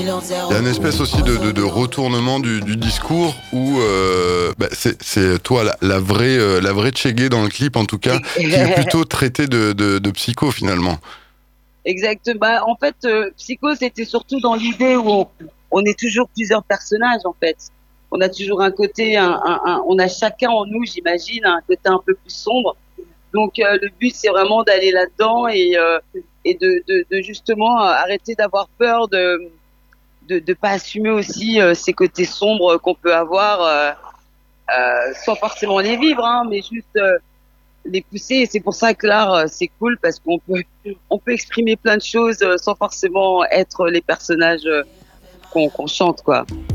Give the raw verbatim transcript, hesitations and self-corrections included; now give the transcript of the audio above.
Il y a une espèce aussi de, de, de retournement du, du discours où euh, bah c'est, c'est toi la, la vraie euh, la vraie Tchégué dans le clip en tout cas qui est plutôt traité de, de, de psycho finalement. Exactement. Bah, en fait, euh, Psycho, c'était surtout dans l'idée où on, on est toujours plusieurs personnages, en fait. On a toujours un côté, un, un, un- on a chacun en nous, j'imagine, un côté un peu plus sombre. Donc, euh, le but, c'est vraiment d'aller là-dedans et, euh, et de, de, de justement euh, arrêter d'avoir peur de de, de pas assumer aussi euh, ces côtés sombres qu'on peut avoir, euh, euh, sans forcément les vivre, hein, mais juste euh, les pousser. Et c'est pour ça que l'art, euh, c'est cool parce qu'on peut, on peut exprimer plein de choses euh, sans forcément être les personnages euh, qu'on qu'on chante, quoi.